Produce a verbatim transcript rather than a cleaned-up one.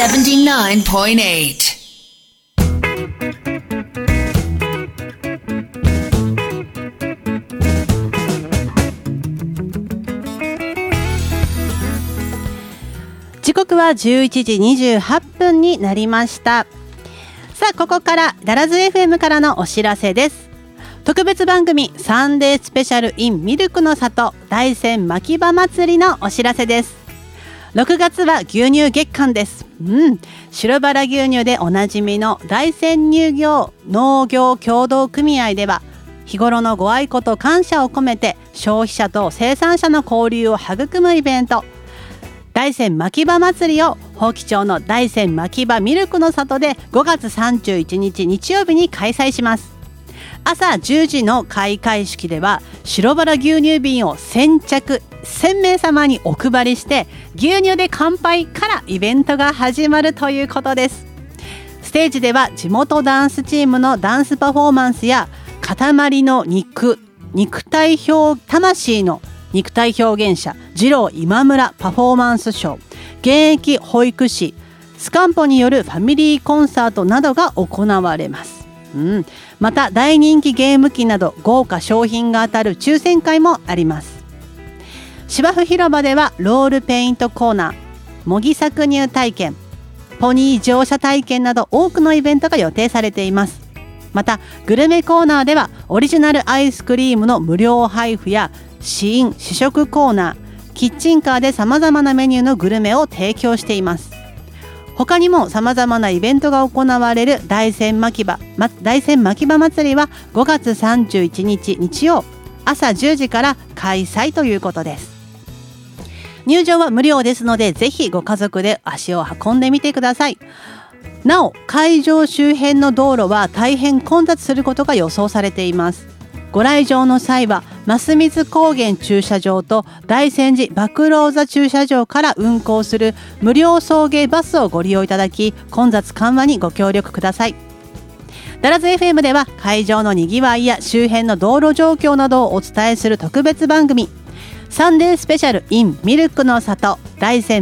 セブンティナインポイントエイト。 時刻はじゅういちじにじゅうはっぷんになりました。さあここからダラズ エフエム からのお知らせです。特別番組サンデースペシャル in ミルクの里大山牧場祭りのお知らせです。ろくがつは牛乳月間です。うん、白バラ牛乳でおなじみの大山乳業農業協同組合では日頃のご愛顧と感謝を込めて消費者と生産者の交流を育むイベント大山牧場祭りを伯耆町の大山牧場ミルクの里でごがつさんじゅういちにち日曜日に開催します。朝じゅうじの開会式では白バラ牛乳瓶を先着せんめい様にお配りして牛乳で乾杯からイベントが始まるということです。ステージでは地元ダンスチームのダンスパフォーマンスや塊の肉肉体表魂の肉体表現者二郎今村パフォーマンスショー、現役保育士スカンポによるファミリーコンサートなどが行われます。うん、また大人気ゲーム機など豪華商品が当たる抽選会もあります。芝生広場ではロールペイントコーナー、模擬搾乳体験、ポニー乗車体験など多くのイベントが予定されています。またグルメコーナーではオリジナルアイスクリームの無料配布や試飲試食コーナー、キッチンカーでさまざまなメニューのグルメを提供しています。他にもさまざまなイベントが行われる大山牧場、ま、大山牧場祭りはごがつさんじゅういちにち日曜朝じゅうじから開催ということです。入場は無料ですのでぜひご家族で足を運んでみてください。なお会場周辺の道路は大変混雑することが予想されています。ご来場の際は増水高原駐車場と大山寺麦老座駐車場から運行する無料送迎バスをご利用いただき混雑緩和にご協力ください。ダラズ エフエム では会場のにぎわいや周辺の道路状況などをお伝えする特別番組サンデースペシャル in ミルクの里大山